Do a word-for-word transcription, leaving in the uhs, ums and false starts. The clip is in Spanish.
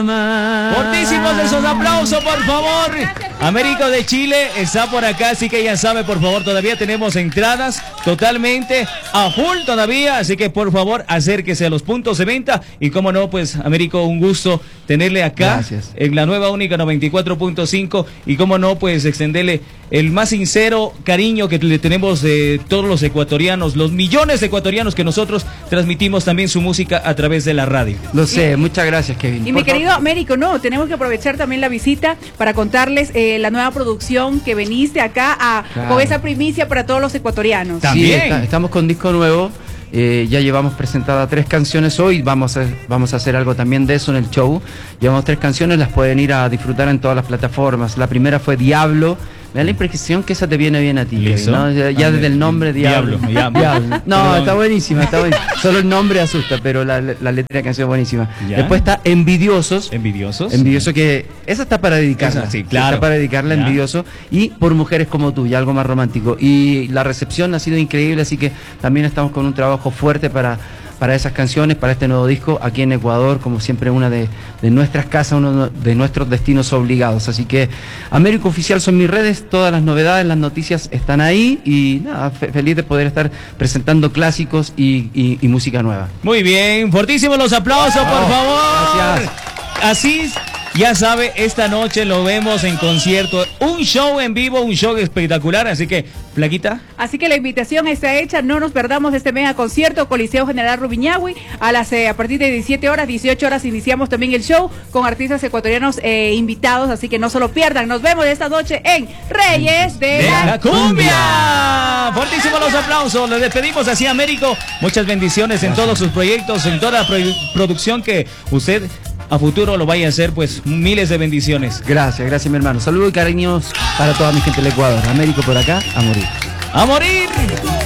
Fortísimos esos aplausos, por favor. Américo de Chile está por acá, así que ya sabe, por favor, todavía tenemos entradas totalmente a full todavía, así que por favor acérquese a los puntos de venta y como no, pues Américo, un gusto tenerle acá. Gracias. En la nueva única noventa y cuatro punto cinco y como no, pues extenderle el más sincero cariño que le tenemos de todos los ecuatorianos, los millones de ecuatorianos que nosotros transmitimos también su música a través de la radio. Lo sé, muchas gracias, Kevin. Y mi querido Américo, no, tenemos que aprovechar también la visita para contarles eh, la nueva producción que veniste acá a, Claro. con esa primicia para todos los ecuatorianos. También. Sí, está- estamos con disco nuevo. Eh, ya llevamos presentadas tres canciones hoy, vamos a, vamos a hacer algo también de eso en el show. Llevamos tres canciones, las pueden ir a disfrutar en todas las plataformas. La primera fue Diablo. Me da la impresión que esa te viene bien a ti, Kevin, ¿Listo? ¿no? Ya, ya Ah, desde el nombre, Diablo. Diablo, Diablo. Diablo. No, Perdón. está buenísima, está buenísima. Solo el nombre asusta, pero la, la letra de la canción es buenísima. ¿Ya? Después está Envidiosos. ¿Envidiosos? Envidioso, que esa está para dedicarla. Esa, sí, claro. Está para dedicarla, Ya. Envidioso. Y Por Mujeres Como Tú, ya algo más romántico. Y la recepción ha sido increíble, así que también estamos con un trabajo fuerte para, para esas canciones, para este nuevo disco, aquí en Ecuador, como siempre una de, de nuestras casas, uno de nuestros destinos obligados. Así que Américo Oficial son mis redes, todas las novedades, las noticias están ahí y nada, fe- feliz de poder estar presentando clásicos y, y- y música nueva. Muy bien, fortísimos los aplausos, por Bravo. favor. Gracias. Así, ya sabe, esta noche lo vemos en concierto. Un show en vivo, un show espectacular. Así que, Flaquita. Así que la invitación está hecha, no nos perdamos este mega concierto, Coliseo General Rubiñahui, a las eh, a partir de diecisiete horas, dieciocho horas iniciamos también el show con artistas ecuatorianos eh, invitados, así que no se lo pierdan. Nos vemos esta noche en Reyes de, de la la cumbia. Fortísimos los aplausos. Les despedimos así, Américo. Muchas bendiciones en todos sus proyectos, en toda la produ- producción que usted a futuro lo vaya a hacer, pues miles de bendiciones. Gracias, gracias mi hermano. Saludos y cariños para toda mi gente del Ecuador. Américo por acá, a morir. ¡A morir!